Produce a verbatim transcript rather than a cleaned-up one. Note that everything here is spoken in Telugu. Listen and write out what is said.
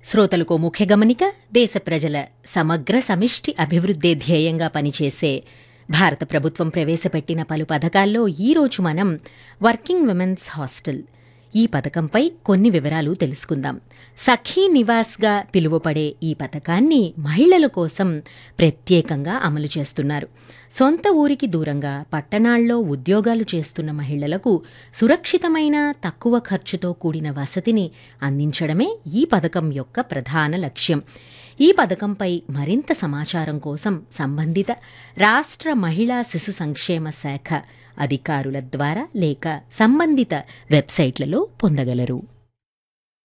శ్రోతలకు ముఖ్య గమనిక. దేశ ప్రజల సమగ్ర సమిష్టి అభివృద్ధే ధ్యేయంగా పనిచేసే భారత ప్రభుత్వం ప్రవేశపెట్టిన పలు పథకాల్లో ఈరోజు మనం వర్కింగ్ విమెన్స్ హాస్టల్ ఈ పథకంపై కొన్ని వివరాలు తెలుసుకుందాం. సఖీ నివాస్గా పిలువపడే ఈ పథకాన్ని మహిళల కోసం ప్రత్యేకంగా అమలు చేస్తున్నారు. సొంత ఊరికి దూరంగా పట్టణాల్లో ఉద్యోగాలు చేస్తున్న మహిళలకు సురక్షితమైన తక్కువ ఖర్చుతో కూడిన వసతిని అందించడమే ఈ పథకం యొక్క ప్రధాన లక్ష్యం. ఈ పథకంపై మరింత సమాచారం కోసం సంబంధిత రాష్ట్ర మహిళా శిశు సంక్షేమ శాఖ అధికారుల ద్వారా లేక సంబంధిత వెబ్సైట్లలో పొందగలరు.